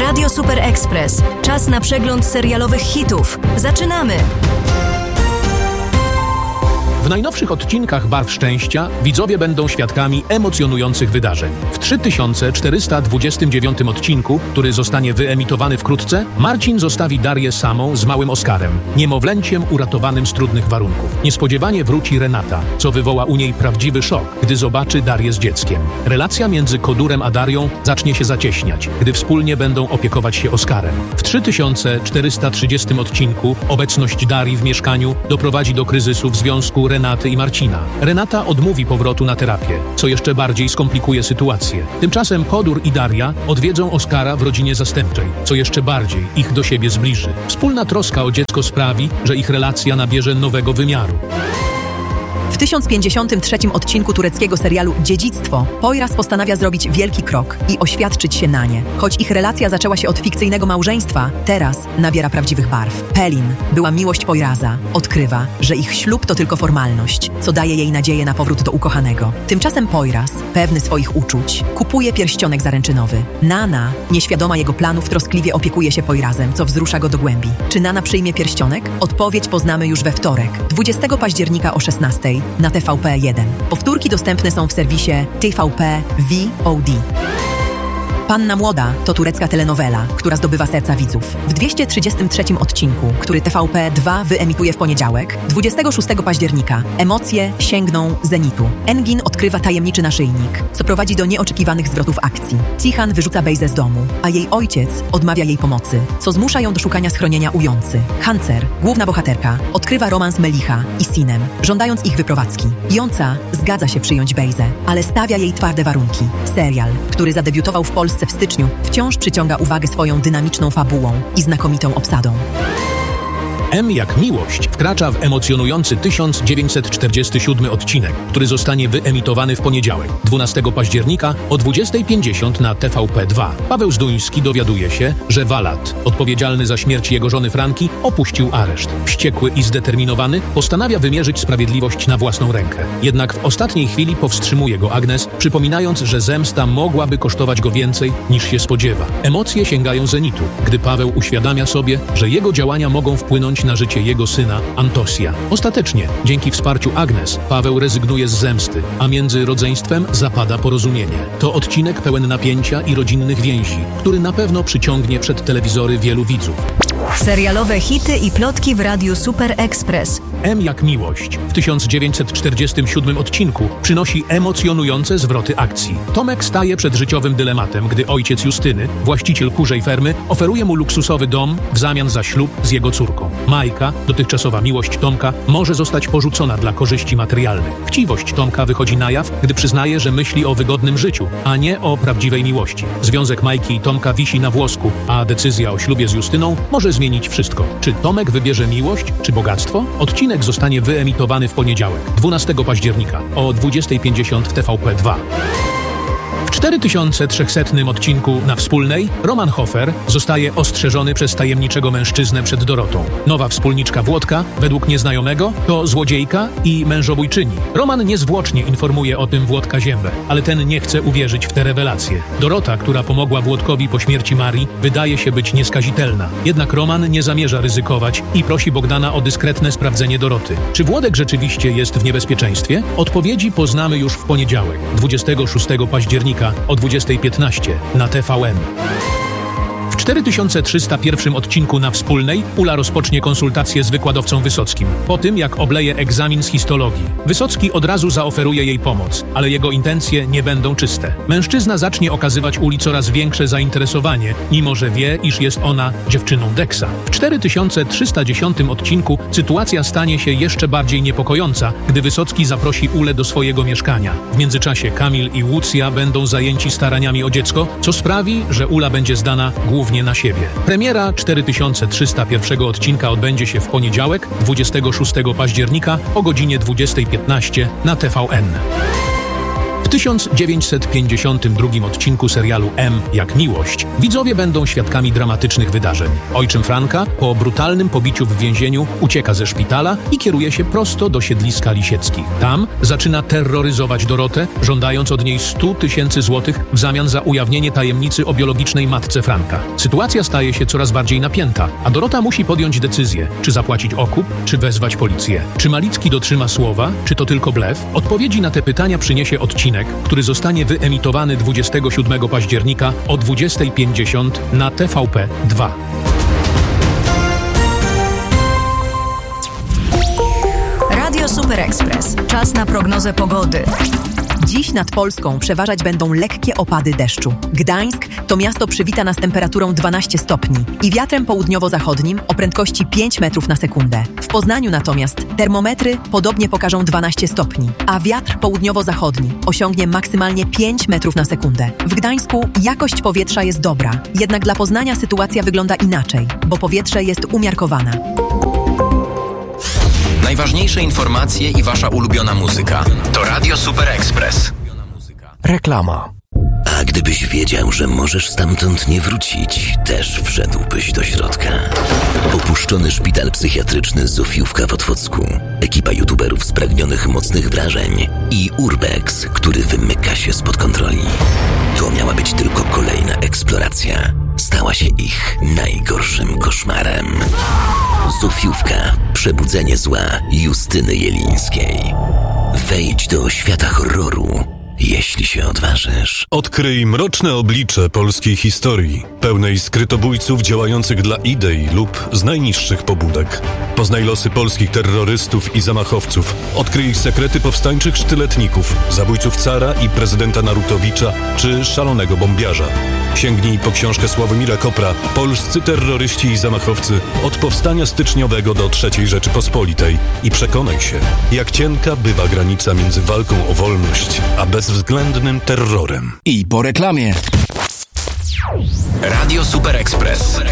Radio Super Express. Czas na przegląd serialowych hitów. Zaczynamy! W najnowszych odcinkach Barw Szczęścia widzowie będą świadkami emocjonujących wydarzeń. W 3429 odcinku, który zostanie wyemitowany wkrótce, Marcin zostawi Darię samą z małym Oskarem, niemowlęciem uratowanym z trudnych warunków. Niespodziewanie wróci Renata, co wywoła u niej prawdziwy szok, gdy zobaczy Darię z dzieckiem. Relacja między Kodurem a Darią zacznie się zacieśniać, gdy wspólnie będą opiekować się Oskarem. W 3430 odcinku obecność Darii w mieszkaniu doprowadzi do kryzysu w związku Renaty i Marcina. Renata odmówi powrotu na terapię, co jeszcze bardziej skomplikuje sytuację. Tymczasem Kodur i Daria odwiedzą Oskara w rodzinie zastępczej, co jeszcze bardziej ich do siebie zbliży. Wspólna troska o dziecko sprawi, że ich relacja nabierze nowego wymiaru. W 1053 odcinku tureckiego serialu Dziedzictwo Poyraz postanawia zrobić wielki krok i oświadczyć się na nie. Choć ich relacja zaczęła się od fikcyjnego małżeństwa, teraz nabiera prawdziwych barw. Pelin, była miłość Poyraza, odkrywa, że ich ślub to tylko formalność, co daje jej nadzieję na powrót do ukochanego. Tymczasem Poyraz, pewny swoich uczuć, kupuje pierścionek zaręczynowy. Nana, nieświadoma jego planów, troskliwie opiekuje się Poyrazem, co wzrusza go do głębi. Czy Nana przyjmie pierścionek? Odpowiedź poznamy już we wtorek, 20 października o 16:00 na TVP1. Powtórki dostępne są w serwisie TVP VOD. Panna Młoda to turecka telenowela, która zdobywa serca widzów. W 233 odcinku, który TVP2 wyemituje w poniedziałek, 26 października, emocje sięgną zenitu. Engin odkrywa tajemniczy naszyjnik, co prowadzi do nieoczekiwanych zwrotów akcji. Tihan wyrzuca Bejzę z domu, a jej ojciec odmawia jej pomocy, co zmusza ją do szukania schronienia u Joncy. Hancer, główna bohaterka, odkrywa romans Melicha i Sinem, żądając ich wyprowadzki. Jonca zgadza się przyjąć Bejzę, ale stawia jej twarde warunki. Serial, który zadebiutował w Polsce w styczniu, wciąż przyciąga uwagę swoją dynamiczną fabułą i znakomitą obsadą. M jak miłość wkracza w emocjonujący 1947 odcinek, który zostanie wyemitowany w poniedziałek, 12 października o 20:50 na TVP2. Paweł Zduński dowiaduje się, że Walat, odpowiedzialny za śmierć jego żony Franki, opuścił areszt. Wściekły i zdeterminowany postanawia wymierzyć sprawiedliwość na własną rękę. Jednak w ostatniej chwili powstrzymuje go Agnes, przypominając, że zemsta mogłaby kosztować go więcej niż się spodziewa. Emocje sięgają zenitu, gdy Paweł uświadamia sobie, że jego działania mogą wpłynąć na życie jego syna Antosia. Ostatecznie, dzięki wsparciu Agnes, Paweł rezygnuje z zemsty, a między rodzeństwem zapada porozumienie. To odcinek pełen napięcia i rodzinnych więzi, który na pewno przyciągnie przed telewizory wielu widzów. Serialowe hity i plotki w Radiu Super Express. M jak miłość w 1947 odcinku przynosi emocjonujące zwroty akcji. Tomek staje przed życiowym dylematem, gdy ojciec Justyny, właściciel kurzej fermy, oferuje mu luksusowy dom w zamian za ślub z jego córką. Majka, dotychczasowa miłość Tomka, może zostać porzucona dla korzyści materialnych. Chciwość Tomka wychodzi na jaw, gdy przyznaje, że myśli o wygodnym życiu, a nie o prawdziwej miłości. Związek Majki i Tomka wisi na włosku, a decyzja o ślubie z Justyną może zmienić wszystko. Czy Tomek wybierze miłość, czy bogactwo? Odcinek zostanie wyemitowany w poniedziałek, 12 października o 20:50 w TVP2. W 4300 odcinku na Wspólnej Roman Hofer zostaje ostrzeżony przez tajemniczego mężczyznę przed Dorotą. Nowa wspólniczka Włodka, według nieznajomego, to złodziejka i mężobójczyni. Roman niezwłocznie informuje o tym Włodka Ziębę, ale ten nie chce uwierzyć w te rewelacje. Dorota, która pomogła Włodkowi po śmierci Marii, wydaje się być nieskazitelna. Jednak Roman nie zamierza ryzykować i prosi Bogdana o dyskretne sprawdzenie Doroty. Czy Włodek rzeczywiście jest w niebezpieczeństwie? Odpowiedzi poznamy już w poniedziałek, 26 października o 20:15 na TVN. W 4301 odcinku na Wspólnej Ula rozpocznie konsultację z wykładowcą Wysockim. Po tym, jak obleje egzamin z histologii, Wysocki od razu zaoferuje jej pomoc, ale jego intencje nie będą czyste. Mężczyzna zacznie okazywać Uli coraz większe zainteresowanie, mimo że wie, iż jest ona dziewczyną Deksa. W 4310 odcinku sytuacja stanie się jeszcze bardziej niepokojąca, gdy Wysocki zaprosi Ulę do swojego mieszkania. W międzyczasie Kamil i Łucja będą zajęci staraniami o dziecko, co sprawi, że Ula będzie zdana głównie na siebie. Premiera 4301 odcinka odbędzie się w poniedziałek, 26 października o godzinie 20:15 na TVN. W 1952 odcinku serialu M jak miłość widzowie będą świadkami dramatycznych wydarzeń. Ojczym Franka po brutalnym pobiciu w więzieniu ucieka ze szpitala i kieruje się prosto do siedliska Lisieckich. Tam zaczyna terroryzować Dorotę, żądając od niej 100 000 złotych w zamian za ujawnienie tajemnicy o biologicznej matce Franka. Sytuacja staje się coraz bardziej napięta, a Dorota musi podjąć decyzję, czy zapłacić okup, czy wezwać policję. Czy Malicki dotrzyma słowa, czy to tylko blef? Odpowiedzi na te pytania przyniesie odcinek, który zostanie wyemitowany 27 października o 20:50 na TVP2. Radio Super Express. Czas na prognozę pogody. Dziś nad Polską przeważać będą lekkie opady deszczu. Gdańsk to miasto przywita nas temperaturą 12 stopni i wiatrem południowo-zachodnim o prędkości 5 metrów na sekundę. W Poznaniu natomiast termometry podobnie pokażą 12 stopni, a wiatr południowo-zachodni osiągnie maksymalnie 5 metrów na sekundę. W Gdańsku jakość powietrza jest dobra, jednak dla Poznania sytuacja wygląda inaczej, bo powietrze jest umiarkowane. Najważniejsze informacje i wasza ulubiona muzyka. To Radio Super Express. Reklama. A gdybyś wiedział, że możesz stamtąd nie wrócić, też wszedłbyś do środka. Opuszczony szpital psychiatryczny Zofiówka w Otwocku, ekipa youtuberów spragnionych mocnych wrażeń i Urbex, który wymyka się spod kontroli. To miała być tylko kolejna eksploracja. Stała się ich najgorszym koszmarem. Zofiówka. Przebudzenie zła Justyny Jelińskiej. Wejdź do świata horroru, jeśli się odważysz. Odkryj mroczne oblicze polskiej historii, pełnej skrytobójców działających dla idei lub z najniższych pobudek. Poznaj losy polskich terrorystów i zamachowców. Odkryj ich sekrety powstańczych sztyletników, zabójców cara i prezydenta Narutowicza czy szalonego bombiarza. Sięgnij po książkę Sławomira Kopra Polscy terroryści i zamachowcy od powstania styczniowego do III Rzeczypospolitej i przekonaj się, jak cienka bywa granica między walką o wolność a bezwzględnym terrorem. I po reklamie. Radio Super Express.